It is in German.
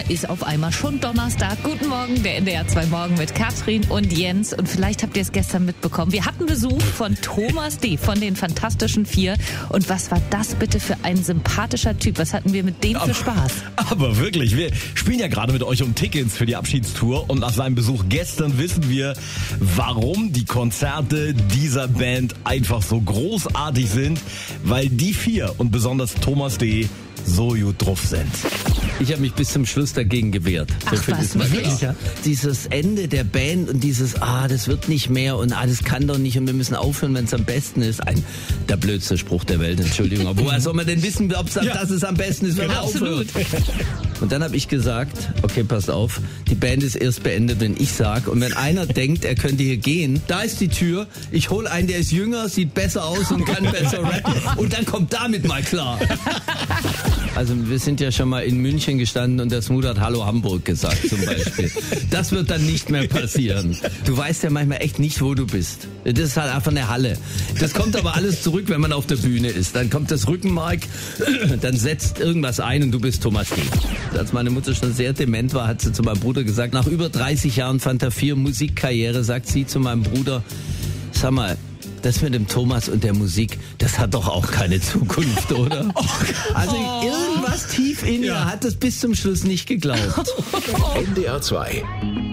ist auf einmal schon Donnerstag. Guten Morgen, der NDR 2 Morgen mit Katrin und Jens. Und vielleicht habt ihr es gestern mitbekommen. Wir hatten Besuch von Thomas D. von den Fantastischen Vier. Und was war das bitte für ein sympathischer Typ? Was hatten wir mit dem für Spaß? Aber wirklich, wir spielen ja gerade mit euch um Tickets für die Abschiedstour. Und nach seinem Besuch gestern wissen wir, warum die Konzerte dieser Band einfach so großartig sind. Weil die vier und besonders Thomas D. so gut drauf sind. Ich habe mich bis zum Schluss dagegen gewehrt. Ach, so viel was, ist mal wirklich? klar. Dieses Ende der Band und dieses, das wird nicht mehr und das kann doch nicht und wir müssen aufhören, wenn es am besten ist. Der blödste Spruch der Welt, Entschuldigung. Aber woher soll man denn wissen, ob es am besten ist, wenn man aufhört? Und dann habe ich gesagt, okay, passt auf, die Band ist erst beendet, wenn ich sag. Und wenn einer denkt, er könnte hier gehen, da ist die Tür, ich hole einen, der ist jünger, sieht besser aus und kann besser rappen. Und dann kommt damit mal klar. Also wir sind ja schon mal in München gestanden und der Smooth hat Hallo Hamburg gesagt zum Beispiel. Das wird dann nicht mehr passieren. Du weißt ja manchmal echt nicht, wo du bist. Das ist halt einfach eine Halle. Das kommt aber alles zurück, wenn man auf der Bühne ist. Dann kommt das Rückenmark, dann setzt irgendwas ein und du bist Thomas D. Als meine Mutter schon sehr dement war, hat sie zu meinem Bruder gesagt, nach über 30 Jahren Fanta 4 Musikkarriere, sagt sie zu meinem Bruder, sag mal, das mit dem Thomas und der Musik, das hat doch auch keine Zukunft, oder? Also irgendwas tief in ihr hat das bis zum Schluss nicht geglaubt. NDR 2